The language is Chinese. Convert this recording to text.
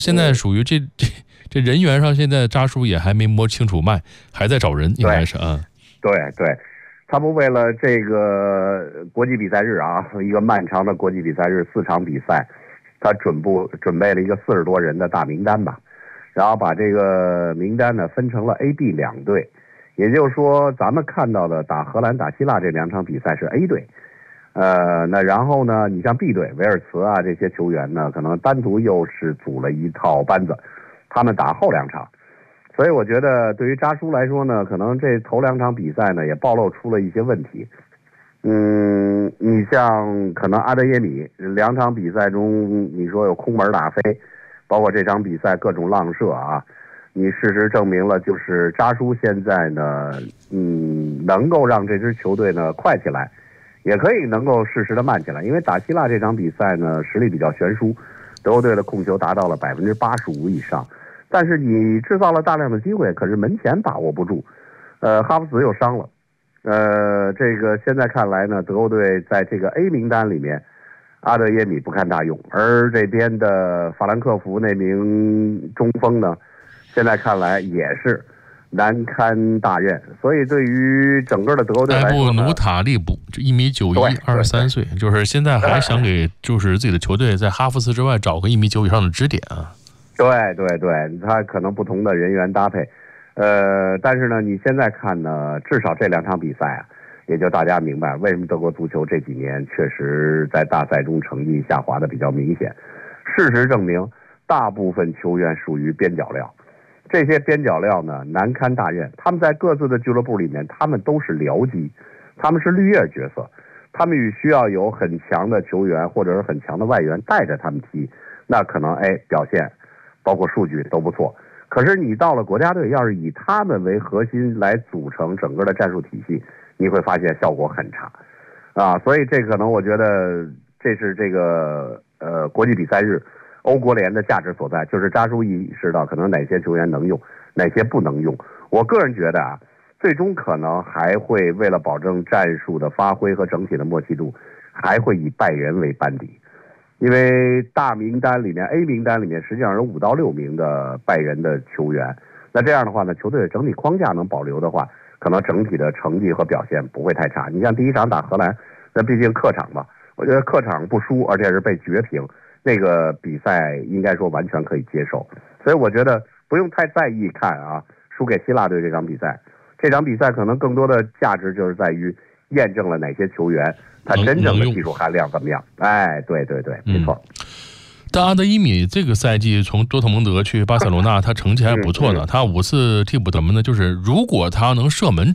现在属于这人员上，现在扎叔也还没摸清楚脉，还在找人，应该是啊。 对，他们为了这个国际比赛日啊，一个漫长的国际比赛日，4场比赛，他准备了一个40多人的大名单吧，然后把这个名单呢分成了 A、B 2队，也就是说咱们看到的打荷兰、打希腊这2场比赛是 A 队。那然后呢，你像 B 队，维尔茨啊这些球员呢，可能单独又是组了一套班子，他们打后2场。所以我觉得对于扎叔来说呢，可能这头2场比赛呢也暴露出了一些问题。你像可能阿德耶米2场比赛中，你说有空门打飞，包括这场比赛各种浪射啊，你事实证明了，就是扎叔现在呢，能够让这支球队呢快起来，也可以能够适时的慢起来。因为打希腊这场比赛呢，实力比较悬殊，德国队的控球达到了85%以上，但是你制造了大量的机会，可是门前把握不住。哈弗茨又伤了。这个现在看来呢，德国队在这个 A 名单里面，阿德耶米不堪大用，而这边的法兰克福那名中锋呢，现在看来也是难堪大任。所以对于整个的德国队来说， 埃布努塔利卜1.91米，23岁，就是现在还想给就是自己的球队在哈弗茨之外找个1.9米以上的支点啊。 对，他可能不同的人员搭配。但是呢，你现在看呢，至少这2场比赛啊，也就大家明白为什么德国足球这几年确实在大赛中成绩下滑的比较明显。事实证明，大部分球员属于边角料，这些边角料呢难堪大任。他们在各自的俱乐部里面，他们都是僚机，他们是绿叶角色，他们需要有很强的球员或者是很强的外援带着他们踢，那可能表现包括数据都不错。可是你到了国家队，要是以他们为核心来组成整个的战术体系，你会发现效果很差，啊，所以这可能我觉得这是这个国际比赛日欧国联的价值所在，就是扎叔意识到可能哪些球员能用，哪些不能用。我个人觉得啊，最终可能还会为了保证战术的发挥和整体的默契度，还会以拜仁为班底。因为大名单里面 A 名单里面实际上有5到6名的拜仁的球员，那这样的话呢，球队的整体框架能保留的话，可能整体的成绩和表现不会太差。你像第1场打荷兰，那毕竟客场嘛，我觉得客场不输，而且是被绝平，那个比赛应该说完全可以接受。所以我觉得不用太在意看啊，输给希腊队这场比赛，这场比赛可能更多的价值就是在于验证了哪些球员他真正的技术含量怎么样。对，没错。 但阿德伊米这个赛季从多特蒙德去巴塞罗那，他成绩还不错的。他5次替补得分呢，就是如果他能射门